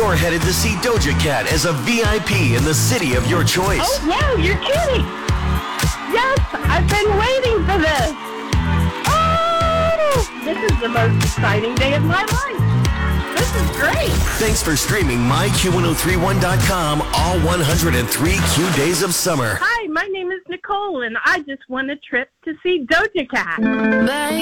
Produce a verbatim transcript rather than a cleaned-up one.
You're headed to see Doja Cat as a V I P in the city of your choice. Oh, wow, you're kidding. Yes, I've been waiting for this. Oh, this is the most exciting day of my life. This is great. Thanks for streaming my Q ten thirty-one dot com all one hundred three Q days of summer. Hi, my name is Nicole, and I just won a trip to see Doja Cat. Bye.